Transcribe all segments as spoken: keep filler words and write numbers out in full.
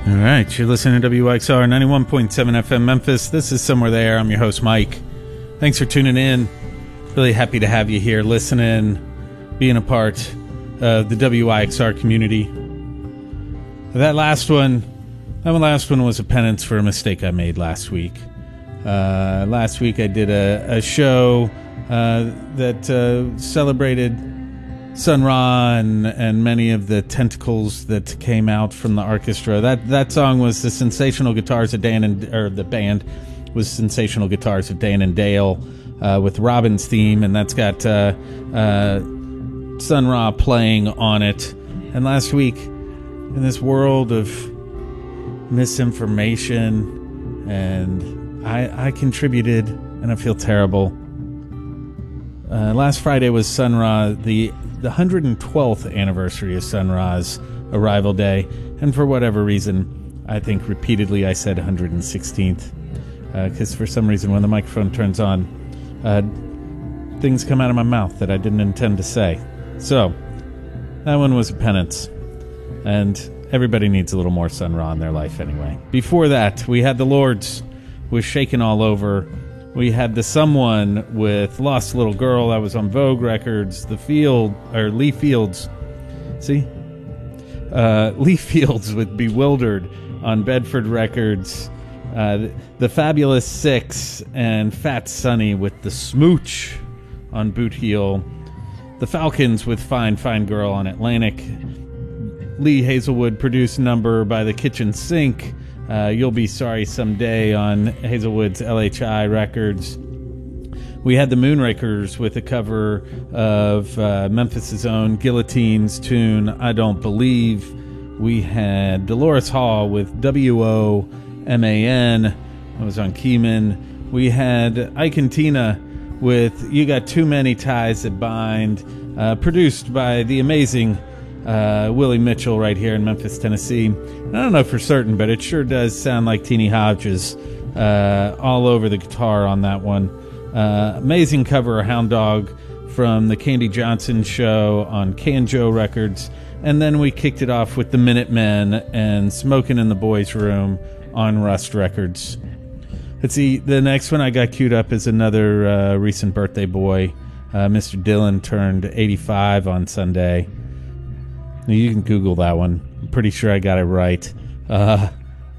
All right, you're listening to W X R ninety-one point seven F M Memphis. This is Somewhere There. I'm your host, Mike. Thanks for tuning in. Really happy to have you here listening, being a part of the W I X R community. That last one, that one last one was a penance for a mistake I made last week. Uh, last week I did a, a show uh, that uh, celebrated Sun Ra and, and many of the tentacles that came out from the orchestra. That that song was the Sensational Guitars of Dan and or the band was Sensational Guitars of Dan and Dale uh, with Robin's theme, and that's got uh, uh, Sun Ra playing on it. And last week, in this world of misinformation, and I, I contributed, and I feel terrible. Uh, last Friday was Sun Ra, the the one hundred twelfth anniversary of Sun Ra's arrival day, and for whatever reason, I think repeatedly I said one hundred sixteenth, because uh, for some reason when the microphone turns on, uh, things come out of my mouth that I didn't intend to say. So, that one was a penance, and everybody needs a little more Sun Ra in their life anyway. Before that, we had the Lords with Shaken All Over. We had the Someone with Lost Little Girl. That was on Vogue Records. The Field, or Lee Fields. See? Uh, Lee Fields with Bewildered on Bedford Records. Uh, the, the Fabulous Six and Fat Sonny with The Smooch on Boot Heel. The Falcons with Fine Fine Girl on Atlantic. Lee Hazelwood produced number by The Kitchen Sink. Uh, You'll Be Sorry Someday on Hazelwood's L H I Records. We had the Moonrakers with a cover of uh, Memphis' own Guillotine's tune, I Don't Believe. We had Dolores Hall with W O M A N. That was on Keyman. We had Ike and Tina with You Got Too Many Ties That Bind, uh, produced by the amazing Uh, Willie Mitchell right here in Memphis, Tennessee. I don't know for certain, but it sure does sound like Teenie Hodges uh, all over the guitar on that one. Uh, amazing cover of Hound Dog from the Candy Johnson show on Canjo Records. And then we kicked it off with the Minutemen and Smoking in the Boys' Room on Rust Records. Let's see, the next one I got queued up is another uh, recent birthday boy. Uh, Mister Dylan turned eighty-five on Sunday. You can Google that one. I'm pretty sure I got it right. Uh,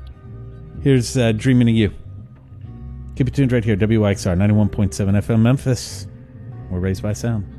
here's uh, Dreaming of You. Keep it tuned right here. W I X R ninety-one point seven F M Memphis. We're raised by sound.